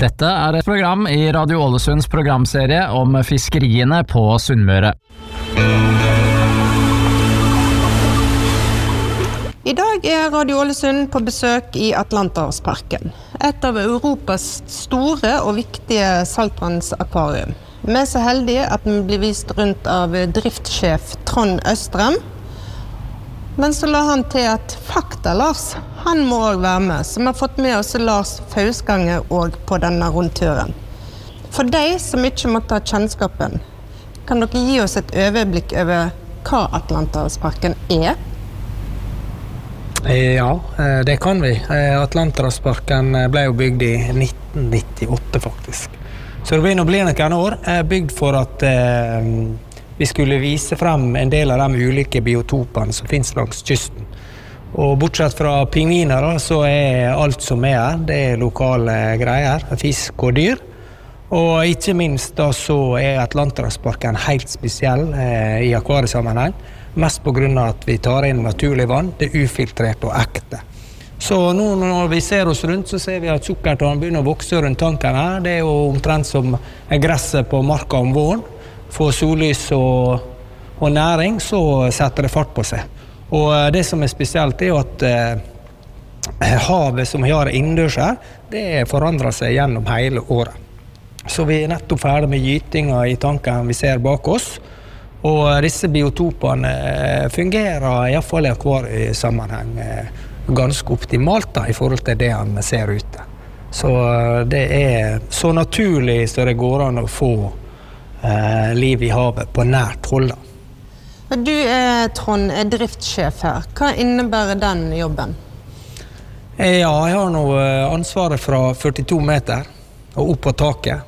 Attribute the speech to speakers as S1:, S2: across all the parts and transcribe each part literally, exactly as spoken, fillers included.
S1: Dette er et program i Radio Ålesunds programserie om fiskeriene på Sunnmøre.
S2: I dag er Radio Ålesund på besøk i Atlanterhavsparken, et av Europas store og viktige saltvannsakvarium. Vi er så heldige at vi blir vist rundt av driftssjef Trond Østrem, men så la han til at fakta Lars, han må også være med, så vi har fått med oss Lars Fausganger også på denne rundturen. For deg som ikke måtte ha kjennskapen, kan dere gi oss et overblikk over hva Atlanterhavsparken er?
S3: Ja, det kan vi. Atlanterhavsparken ble jo bygd i nitten nittiåtte faktisk. Så det begynner å bli noen år, bygd for at eh, vi skulle vise frem en del av de ulike biotopene som finnes langs kysten. Og bortsett fra pingviner da, så er alt som er her, det er lokale greier, fisk og dyr. Og ikke minst da så er Atlanterhavsparken helt spesiell eh, i akvariesammenheng, mest på grunn av at vi tar inn naturlig vann, det er ufiltrert og ekte. Så nå når vi ser oss rundt, så ser vi at sukkertann begynner å vokse rundt tanken her. Det er jo omtrent som gresset på marka om våren. Får sollys og, og næring, så setter det fart på seg. Og det som er spesielt er jo at eh, havet som vi har innendørs her, det forandrer seg gjennom hele året. Så vi er nettopp ferdig med gytinga i tanken vi ser bak oss. Og disse biotopene fungerer i hvert fall i akvariesammenheng ganske optimalt da, i forhold til det han ser ute. Så det er så naturlig så det går an å få eh, liv i havet på nært hold.
S2: Du er, Trond, er driftssjef her. Hva innebærer den jobben?
S3: Ja, jeg har nå ansvaret fra førtito meter og opp på taket.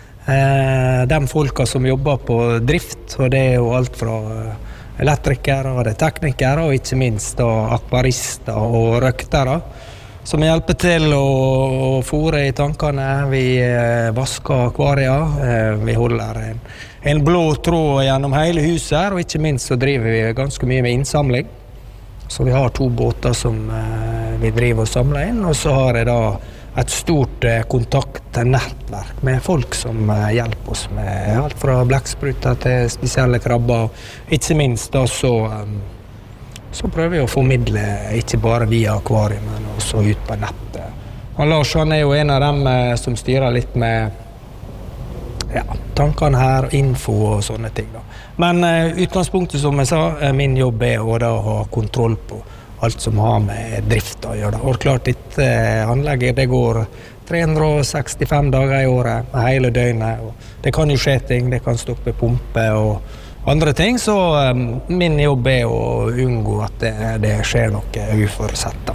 S3: Eh, de folka som jobber på drift, og det er jo alt fra elektrikere, og det er teknikere, og ikke minst da, akvarister og røktere, som hjelper til å, å fôre i tankene. Vi eh, vasker akvarier, eh, vi holder en, en blå tråd gjennom hele huset, og ikke minst så driver vi ganske mye med innsamling. Så vi har to båter som eh, vi driver og samler inn, og så har jeg da et stort eh, kontaktnettverk med folk som eh, hjelper oss med alt fra blekkspruter til spesielle krabber. Ikke minst da så, um, så prøver vi å formidle ikke bare via akvariet, men også ut på nettet. Og Lars han er jo en av dem eh, som styrer litt med ja, tankene her, info og sånne ting. Da. Men eh, utgangspunktet som jeg sa, eh, min jobb er å da ha kontroll på alt som har med drift å gjøre. Og klart ditt eh, anlegget, det går tre hundre og sekstifem dager i året, hele døgnet. Og det kan jo skje ting, det kan stoppe pumpe og andre ting, så eh, min jobb er å unngå at det, det skjer noe uforutsett.